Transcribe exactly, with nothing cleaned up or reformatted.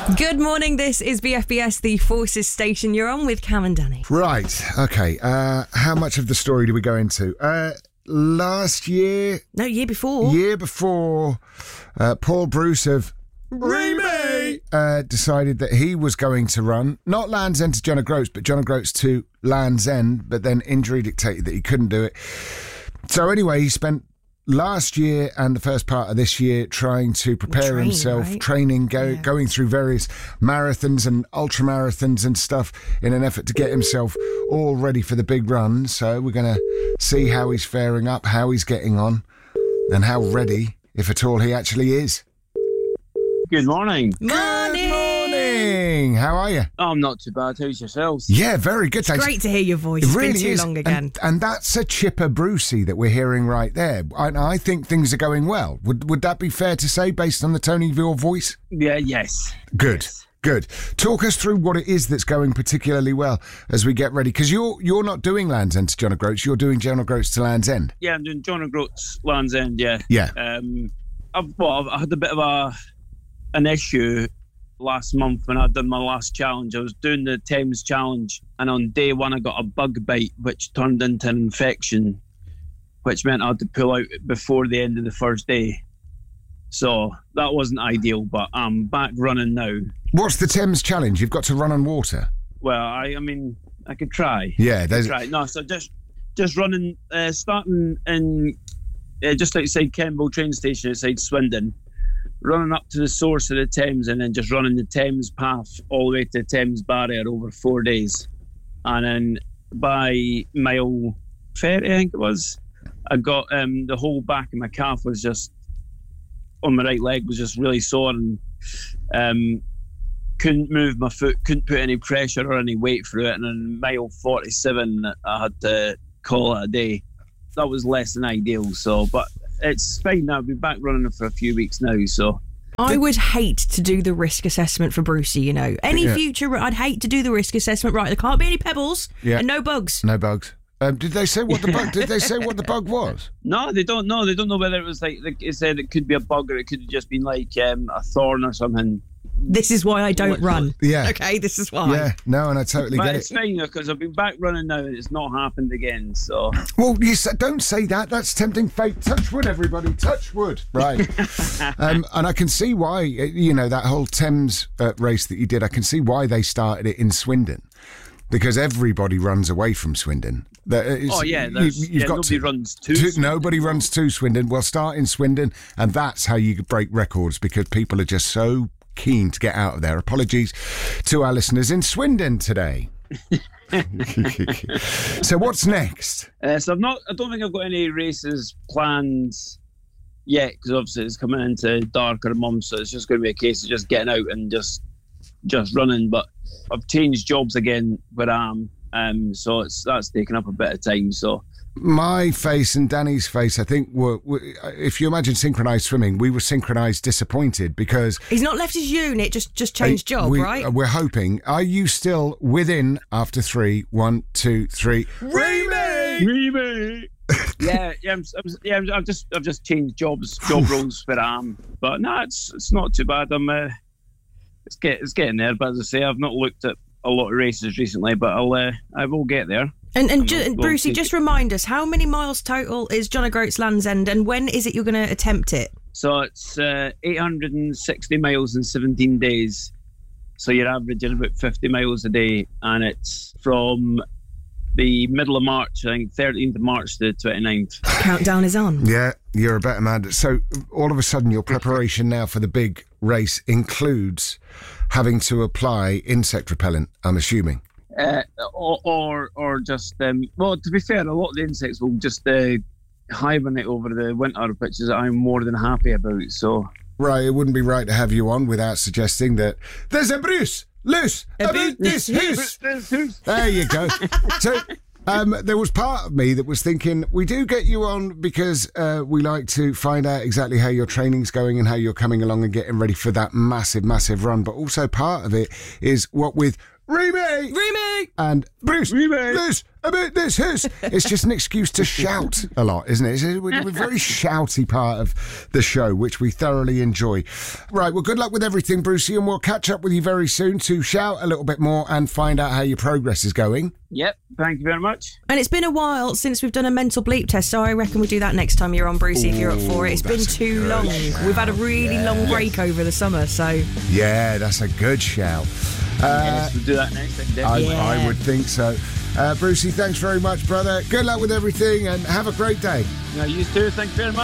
Good morning, this is B F B S, the Forces Station. You're on with Cam and Danny. Right, okay. Uh, how much of the story do we go into? Uh, last year... No, year before. Year before, uh, Paul Bruce of Remy uh, decided that he was going to run, not Land's End to John O'Groats, but John O'Groats to Land's End, but then injury dictated that he couldn't do it. So anyway, he spent last year and the first part of this year trying to prepare Training, himself, right? training, go, Yeah. going through various marathons and ultra marathons and stuff in an effort to get himself all ready for the big run. So we're going to see how he's faring up, how he's getting on, and how ready, if at all, he actually is. Good morning. Morning! Good morning! How are you? Oh, I'm not too bad. How's yourselves? Yeah, very good, thanks. Great to hear your voice. It It's really been too is. long again. And, and that's a chipper Brucey that we're hearing right there. I, I think things are going well. Would would that be fair to say based on the tone of your voice? Yeah, yes. Good. Yes. Good. Talk us through what it is that's going particularly well as we get ready. Because you're, you're not doing Land's End to John O'Groats, you're doing John O'Groats to Land's End. Yeah, I'm doing John O'Groats, Land's End, yeah. Yeah. Um, I've, well, I had a bit of a an issue last month when I'd done my last challenge. I was doing the Thames Challenge, and on day one I got a bug bite which turned into an infection, which meant I had to pull out before the end of the first day. So that wasn't ideal, but I'm back running now. What's the Thames Challenge? You've got to run on water. Well, I, I mean, I could try. Yeah, there's... Right, no, so just just running, uh, starting in uh, just outside Kemble train station outside Swindon, running up to the source of the Thames, and then just running the Thames path all the way to the Thames barrier over four days. And then by mile thirty, I think it was, I got um, the whole back of my calf was just, on my right leg was just really sore, and um, couldn't move my foot, couldn't put any pressure or any weight through it. And then mile forty-seven, I had to call it a day. That was less than ideal, so, but it's fine now. I've been back running for a few weeks now, so. I would hate to do the risk assessment for Brucey, you know. Any Yeah. future, I'd hate to do the risk assessment. Right, there can't be any pebbles Yeah. and no bugs. No bugs. Um, did they say what the bug? Did they say what the bug was? No, they don't know. They don't know whether it was like, like it said it could be a bug or it could have just been like um, a thorn or something. This is why I don't What- run. Yeah. Okay, this is why. Yeah. No, and I totally But get it's it. fine because I've been back running now and it's not happened again. So Well, you sa- don't say that. That's tempting fate. Touch wood, everybody. Touch wood. Right. um, and I can see why, uh, you know, that whole Thames uh, race that you did, I can see why they started it in Swindon. Because everybody runs away from Swindon. That is- oh yeah, you- there's, you've yeah got nobody to, runs to. to- Nobody runs to Swindon. Well, start in Swindon, and that's how you break records, because people are just so keen to get out of there. Apologies to our listeners in Swindon today. So what's next? Uh, so I've not. I don't think I've got any races planned yet because obviously it's coming into darker months, so it's just going to be a case of just getting out and just just running. But I've changed jobs again where I am, um, so it's that's taken up a bit of time. So My face and Danny's face, I think, were, were if you imagine synchronised swimming, we were synchronised disappointed because... He's not left his unit, just just changed job, we, right? We're hoping. Are you still within after three? One, two, three. Remy! yeah, yeah, I'm, I'm, yeah. I'm, I've just I've just changed jobs, job roles where I am. But no, it's it's not too bad. I'm uh, it's get it's getting there. But as I say, I've not looked at a lot of races recently, but I'll uh, I will get there. And and I'm ju- not- well, Brucey, take just it. remind us, how many miles total is John O'Groats Land's End, and when is it you're going to attempt it? So it's uh, eight hundred sixty miles in seventeen days. So you're averaging about fifty miles a day, and it's from the middle of March, I think thirteenth of March to twenty-ninth. Countdown is on. Yeah, you're a better man. So all of a sudden, your preparation now for the big race includes having to apply insect repellent, I'm assuming. Uh, or, or or just um, well, to be fair, a lot of the insects will just uh, hibernate over the winter, which is I'm more than happy about. So Right, it wouldn't be right to have you on without suggesting that there's a Bruce loose about this house. There you go. So um, there was part of me that was thinking, we do get you on because uh, we like to find out exactly how your training's going and how you're coming along and getting ready for that massive, massive run. But also part of it is what with Remy, Remy! and Bruce, Remy. this, about this, his. It's just an excuse to shout a lot, isn't it? It's a, we're a very shouty part of the show, which we thoroughly enjoy. Right, well, good luck with everything, Brucey, and we'll catch up with you very soon to shout a little bit more and find out how your progress is going. Yep, thank you very much. And it's been a while since we've done a mental bleep test, so I reckon we do that next time you're on, Brucey, if you're up for it. It's been that's a too good long. shout. We've had a really Yeah. long break over the summer, so... Yeah, that's a good shout. Uh, yes, we'll do that next time, I, definitely. Yeah. I would think so. Uh, Brucey, thanks very much, brother. Good luck with everything and have a great day. Yeah, you too, thank you very much.